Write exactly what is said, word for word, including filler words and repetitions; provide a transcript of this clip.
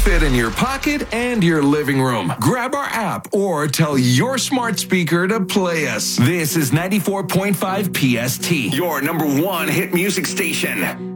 fit in your pocket and your living room. Grab our app or tell your smart speaker to play us. This is ninety-four point five P S T, your number one hit music station.